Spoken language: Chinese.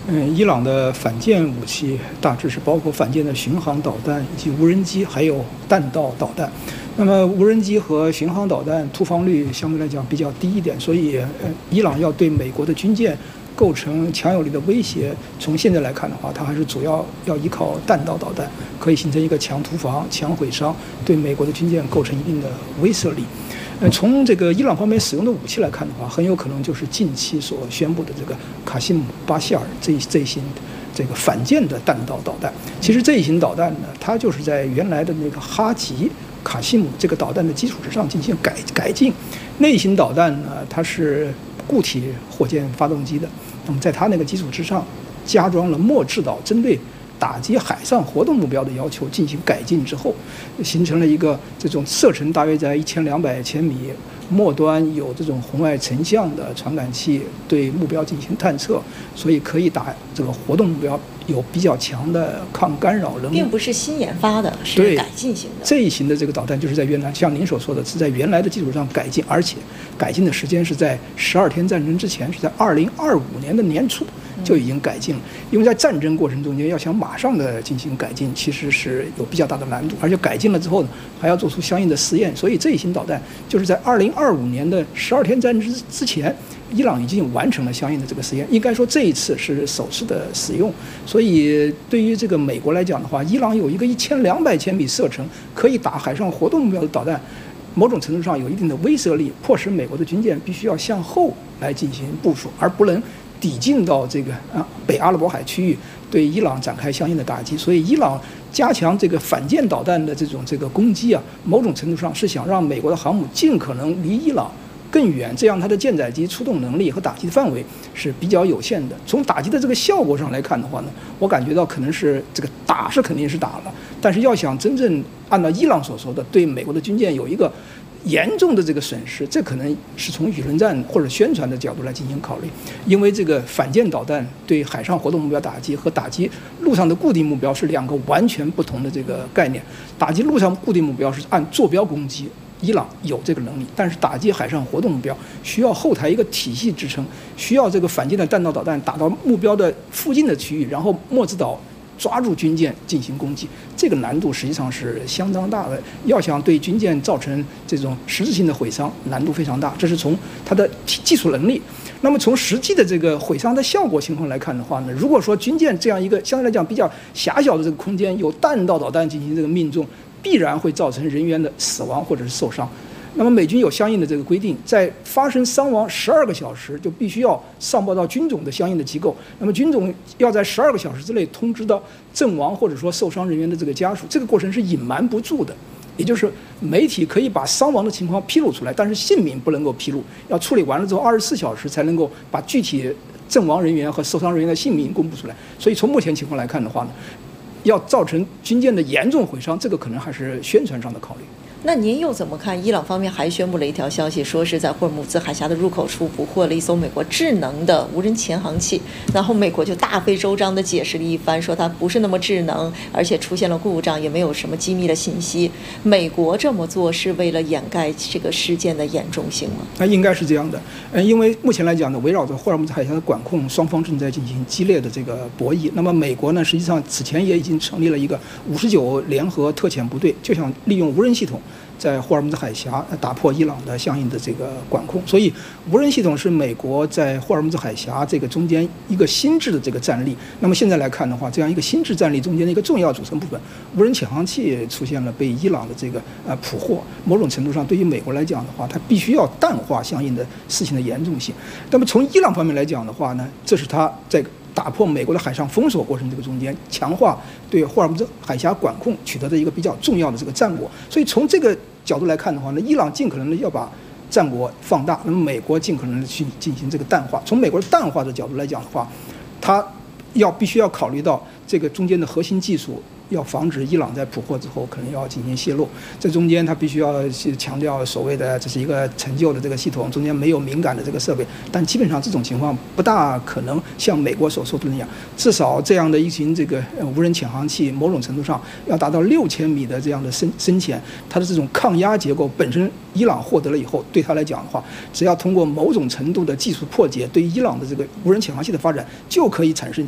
伊朗的反舰武器大致是包括反舰的巡航导弹以及无人机，还有弹道导弹。那么无人机和巡航导弹突防率相对来讲比较低一点，所以伊朗要对美国的军舰构成强有力的威胁，从现在来看的话，它还是主要要依靠弹道导弹，可以形成一个强突防、强毁伤，对美国的军舰构成一定的威慑力。从这个伊朗方面使用的武器来看的话，很有可能就是近期所宣布的这个卡西姆巴希尔这一型这个反舰的弹道导弹。其实这一型导弹呢，它就是在原来的那个哈吉卡西姆这个导弹的基础之上进行改进。那一型导弹呢，它是固体火箭发动机的，那么在它那个基础之上加装了末制导，针对打击海上活动目标的要求进行改进之后，形成了一个这种射程大约在1200千米，末端有这种红外成像的传感器对目标进行探测，所以可以打这个活动目标，有比较强的抗干扰能力。 并不是新研发的，是改进型的。 这一型的这个导弹就是在原来，像您所说的，是在原来的基础上改进，而且改进的时间是在12天战争之前，是在2025年的年初就已经改进了。因为在战争过程中间，要想马上的进行改进，其实是有比较大的难度，而且改进了之后呢，还要做出相应的试验。所以这一型导弹就是在2025年的12天战争之前，伊朗已经完成了相应的这个实验。应该说这一次是首次的使用。所以对于这个美国来讲的话，伊朗有一个1200千米射程可以打海上活动目标的导弹，某种程度上有一定的威慑力，迫使美国的军舰必须要向后来进行部署，而不能抵近到这个北阿拉伯海区域对伊朗展开相应的打击。所以伊朗加强这个反舰导弹的这个攻击啊，某种程度上是想让美国的航母尽可能离伊朗更远，这样它的舰载机出动能力和打击范围是比较有限的。从打击的这个效果上来看的话呢，我感觉到可能是这个打是肯定是打了，但是要想真正按照伊朗所说的对美国的军舰有一个严重的这个损失，这可能是从舆论战或者宣传的角度来进行考虑。因为这个反舰导弹对海上活动目标打击和打击陆上的固定目标是两个完全不同的这个概念。打击陆上固定目标是按坐标攻击，伊朗有这个能力，但是打击海上活动目标需要后台一个体系支撑，需要这个反舰的弹道导弹打到目标的附近的区域，然后末制导抓住军舰进行攻击，这个难度实际上是相当大的。要想对军舰造成这种实质性的毁伤，难度非常大。这是从它的技术能力。那么从实际的这个毁伤的效果情况来看的话呢，如果说军舰这样一个相对来讲比较狭小的这个空间有弹道导弹进行这个命中，必然会造成人员的死亡或者是受伤。那么美军有相应的这个规定，在发生伤亡12个小时就必须要上报到军种的相应的机构，那么军种要在12个小时之内通知到阵亡或者说受伤人员的这个家属，这个过程是隐瞒不住的。也就是媒体可以把伤亡的情况披露出来，但是姓名不能够披露，要处理完了之后24小时才能够把具体阵亡人员和受伤人员的姓名公布出来。所以从目前情况来看的话呢，要造成军舰的严重毁伤，这个可能还是宣传上的考虑。 那您又怎么看？伊朗方面还宣布了一条消息，说是在霍尔木兹海峡的入口处捕获了一艘美国智能的无人潜航器，然后美国就大费周章地解释了一番，说它不是那么智能，而且出现了故障，也没有什么机密的信息。美国这么做是为了掩盖这个事件的严重性吗？ 那应该是这样的。因为目前来讲呢，围绕着霍尔木兹海峡的管控，双方正在进行激烈的这个博弈。那么美国呢，实际上此前也已经成立了一个59联合特遣部队，就想利用无人系统在霍尔木兹海峡打破伊朗的相应的这个管控。所以无人系统是美国在霍尔木兹海峡这个中间一个新制的这个战力。那么现在来看的话，这样一个新制战力中间的一个重要组成部分，无人潜航器出现了被伊朗的这个捕获，某种程度上对于美国来讲的话，它必须要淡化相应的事情的严重性。那么从伊朗方面来讲的话呢，这是它在打破美国的海上封锁过程这个中间，强化对霍尔木兹海峡管控取得的一个比较重要的这个战果。所以从这个角度来看的话呢，伊朗尽可能的要把战果放大，那么美国尽可能的去进行这个淡化。从美国的淡化的角度来讲的话，它必须要考虑到这个中间的核心技术，要防止伊朗在捕获之后可能要进行泄露。这中间它必须要强调所谓的这是一个陈旧的这个系统，中间没有敏感的这个设备，但基本上这种情况不大可能像美国所说的那样。至少这样的一型这个无人潜航器，某种程度上要达到6000米的这样的深潜，它的这种抗压结构本身，伊朗获得了以后，对它来讲的话，只要通过某种程度的技术破解，对伊朗的这个无人潜航器的发展就可以产生